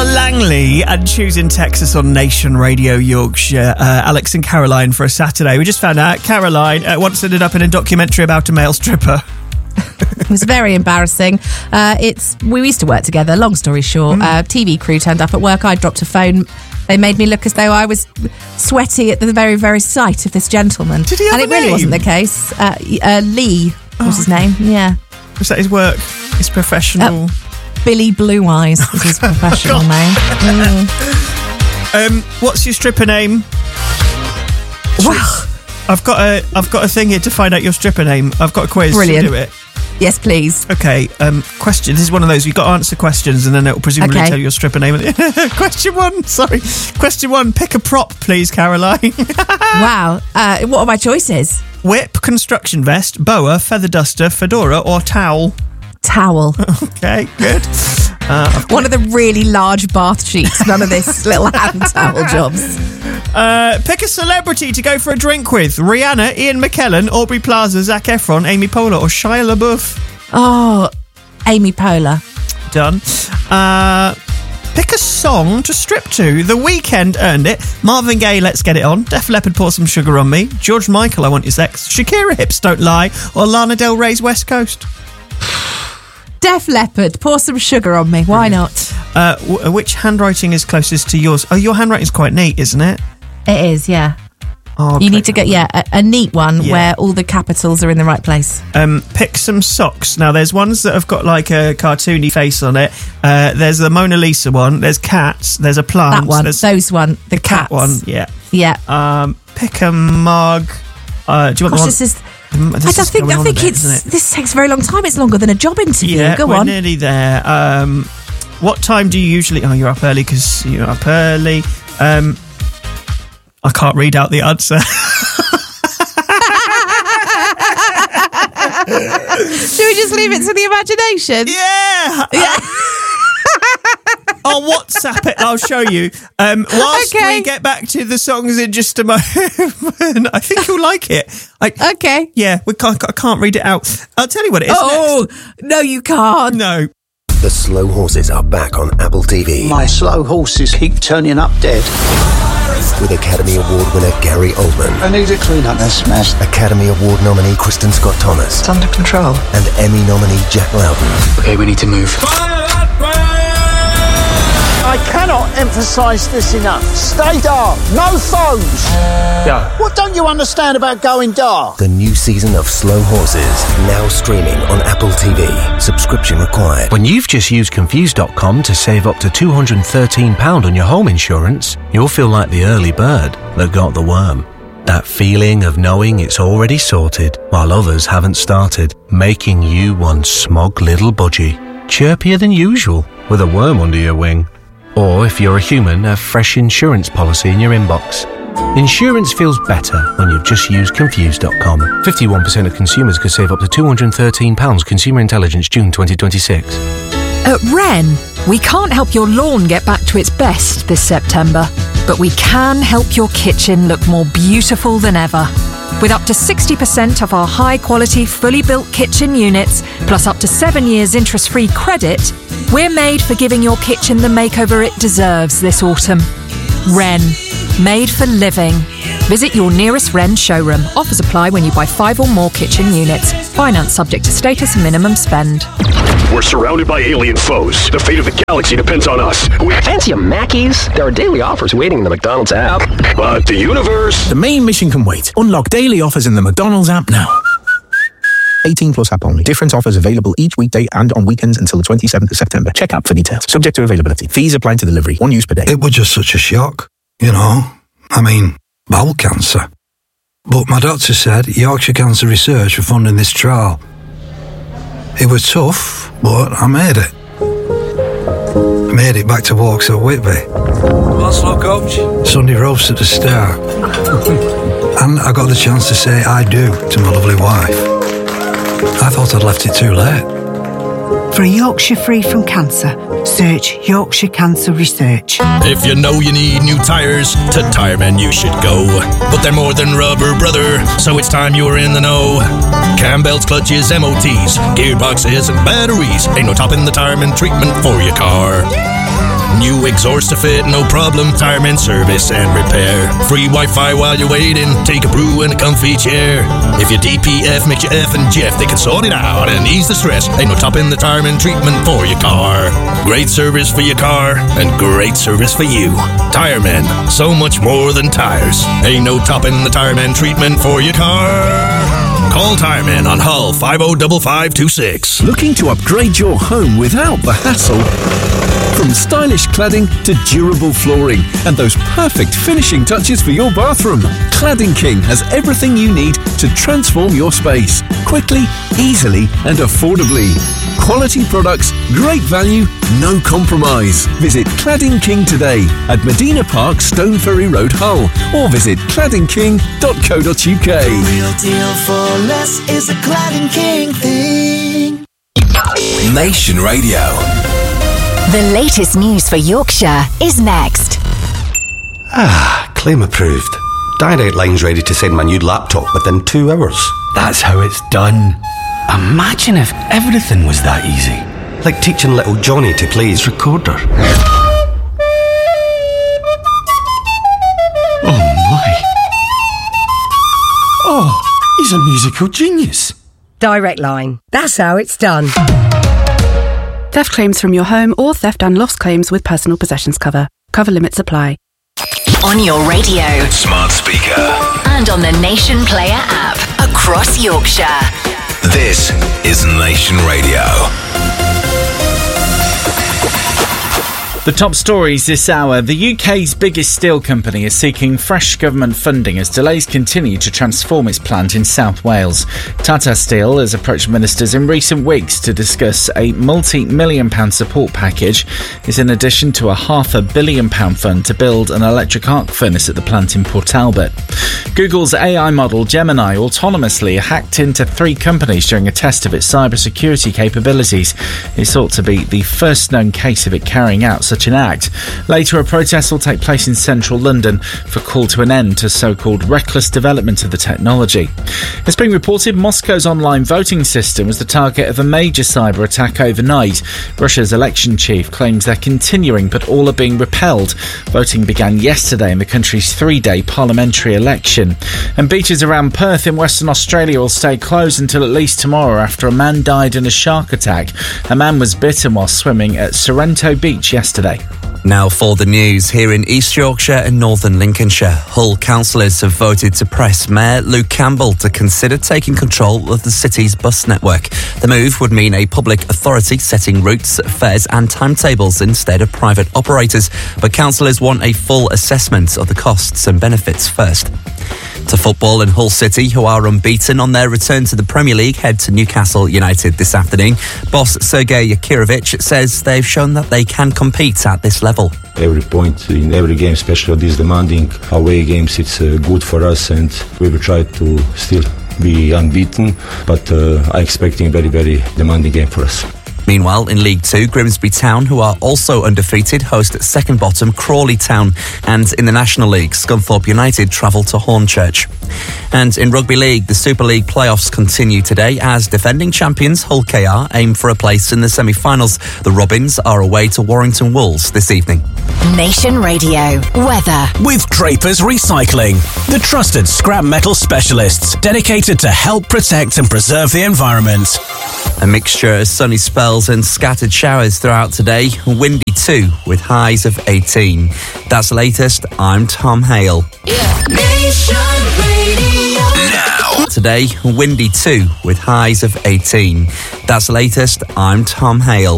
Langley and Choosing Texas on Nation Radio Yorkshire. Alex and Caroline for a Saturday. We just found out Caroline once ended up in a documentary about a male stripper. It was very embarrassing. We used to work together. Long story short, TV crew turned up at work. I dropped a phone. They made me look as though I was sweaty at the very, very sight of this gentleman. Did he have and a it really name? wasn't the case. Lee was his name. Yeah. Was that his work? His professional? Billy Blue Eyes was his professional name. What's your stripper name? Well, I've got a thing here to find out your stripper name. I've got a quiz. Brilliant. To do it. yes, please. Okay, question. This is one of those, you've got to answer questions and then it will presumably tell you your stripper name. Question one, pick a prop, please, Caroline. Wow. What are my choices? Whip, construction vest, boa, feather duster, fedora or towel? Towel. Okay, good. One of the really large bath sheets, none of this little hand towel jobs. Pick a celebrity to go for a drink with. Rihanna, Ian McKellen, Aubrey Plaza, Zac Efron, Amy Poehler or Shia LaBeouf? Oh, Amy Poehler. Done. Pick a song to strip to. The Weeknd, Earned It. Marvin Gaye, Let's Get It On. Def Leppard, Pour Some Sugar on Me. George Michael, I Want Your Sex. Shakira, Hips Don't Lie. Or Lana Del Rey's West Coast? Def Leppard, Pour Some Sugar on Me. Why not? Which handwriting is closest to yours? Oh, your handwriting's quite neat, isn't it? It is, yeah. Oh, okay. You need to get, a neat one where all the capitals are in the right place. Pick some socks. Now, there's ones that have got like a cartoony face on it. There's the Mona Lisa one. There's cats. There's a plant. That one. Those one. The cat cats. one. Yeah. Yeah. Pick a mug. Do you want the one? I think this takes a very long time. It's longer than a job interview. Yeah, Go we're on. nearly there. What time do you usually... Oh, you're up early because you're up early. I can't read out the answer. Should we just leave it to the imagination? Yeah. I'll WhatsApp it. I'll show you. Whilst we get back to the songs in just a moment, I think you'll like it. Okay. Yeah, I can't read it out. I'll tell you what it is. Oh, no, you can't. No. The Slow Horses are back on Apple TV. My slow horses keep turning up dead. With Academy Award winner Gary Oldman. I need to clean up this mess. Academy Award nominee Kristen Scott Thomas. It's under control. And Emmy nominee Jack Loudon. Okay, we need to move. I cannot emphasise this enough. Stay dark. No phones. Yeah. What don't you understand about going dark? The new season of Slow Horses, now streaming on Apple TV. Subscription required. When you've just used Confused.com to save up to £213 on your home insurance, you'll feel like the early bird that got the worm. That feeling of knowing it's already sorted while others haven't started, making you one smug little budgie, chirpier than usual with a worm under your wing. Or, if you're a human, a fresh insurance policy in your inbox. Insurance feels better when you've just used Confused.com. 51% of consumers could save up to £213. Consumer Intelligence, June 2026. At Wren, we can't help your lawn get back to its best this September, but we can help your kitchen look more beautiful than ever. With up to 60% of our high-quality, fully built kitchen units, plus up to 7 years interest-free credit, we're made for giving your kitchen the makeover it deserves this autumn. Wren. Made for living. Visit your nearest Wren showroom. Offers apply when you buy 5 or more kitchen units. Finance subject to status and minimum spend. We're surrounded by alien foes. The fate of the galaxy depends on us. Fancy a Mackies? There are daily offers waiting in the McDonald's app. But the universe... The main mission can wait. Unlock daily offers in the McDonald's app now. 18 plus app only. Different offers available each weekday and on weekends until the 27th of September. Check app for details. Subject to availability. Fees apply to delivery. 1 use per day. It was just such a shock, you know. I mean, bowel cancer. But my doctor said Yorkshire Cancer Research were funding this trial. It was tough, but I made it. I made it back to walks at Whitby. What's up, coach? Sunday roast at the Star. And I got the chance to say I do to my lovely wife. I thought I'd left it too late. For a Yorkshire free from cancer, search Yorkshire Cancer Research. If you know you need new tyres, to Tyreman you should go. But they're more than rubber, brother, so it's time you were in the know. Cam belts, clutches, MOTs, gearboxes and batteries. Ain't no topping the Tyreman treatment for your car. New exhaust to fit, no problem. Tireman service and repair. Free Wi-Fi while you're waiting. Take a brew in a comfy chair. If your DPF makes you F and Jeff, they can sort it out and ease the stress. Ain't no topping the Tireman treatment for your car. Great service for your car and great service for you. Tireman, so much more than tires. Ain't no topping the Tireman treatment for your car. Call Tireman on Hull 505526. Looking to upgrade your home without the hassle? From stylish cladding to durable flooring and those perfect finishing touches for your bathroom, Cladding King has everything you need to transform your space quickly, easily and affordably. Quality products, great value, no compromise. Visit Cladding King today at Medina Park, Stone Ferry Road, Hull, or visit claddingking.co.uk. Real deal for less is a Cladding King thing. Nation Radio. The latest news for Yorkshire is next. Claim approved. Direct Line's ready to send my new laptop within 2 hours. That's how it's done. Imagine if everything was that easy. Like teaching little Johnny to play his recorder. Oh my. Oh, he's a musical genius. Direct Line. That's how it's done. Theft claims from your home or theft and loss claims with personal possessions cover. Cover limits apply. On your radio, smart speaker, and on the Nation Player app across Yorkshire. This is Nation Radio. The top stories this hour. The UK's biggest steel company is seeking fresh government funding as delays continue to transform its plant in South Wales. Tata Steel has approached ministers in recent weeks to discuss a multi-million-pound support package. It's in addition to a £500 million fund to build an electric arc furnace at the plant in Port Talbot. Google's AI model Gemini autonomously hacked into 3 companies during a test of its cybersecurity capabilities. It's thought to be the first known case of it carrying out such an act. Later, a protest will take place in central London for a call to an end to so-called reckless development of the technology. It's been reported Moscow's online voting system was the target of a major cyber attack overnight. Russia's election chief claims they're continuing, but all are being repelled. Voting began yesterday in the country's 3-day parliamentary election. And beaches around Perth in Western Australia will stay closed until at least tomorrow after a man died in a shark attack. A man was bitten while swimming at Sorrento Beach yesterday. Now for the news. Here in East Yorkshire and Northern Lincolnshire, Hull councillors have voted to press Mayor Luke Campbell to consider taking control of the city's bus network. The move would mean a public authority setting routes, fares and timetables instead of private operators, but councillors want a full assessment of the costs and benefits first. To football, and Hull City, who are unbeaten on their return to the Premier League, head to Newcastle United this afternoon. Boss Sergei Yakirovich says they've shown that they can compete at this level. Every point in every game, especially these demanding away games, it's good for us, and we will try to still be unbeaten, but I'm expecting a very, very demanding game for us. Meanwhile, in League 2, Grimsby Town, who are also undefeated, host second bottom Crawley Town. And in the National League, Scunthorpe United travel to Hornchurch. And in Rugby League, the Super League playoffs continue today as defending champions Hull KR aim for a place in the semi-finals. The Robins are away to Warrington Wolves this evening. Nation Radio weather. With Drapers Recycling, the trusted scrap metal specialists dedicated to help protect and preserve the environment. A mixture of sunny spells and scattered showers throughout today. Windy too, with highs of 18. That's the latest. I'm Tom Hale. Nation Radio. Now. Today, windy too, with highs of 18. That's the latest. I'm Tom Hale.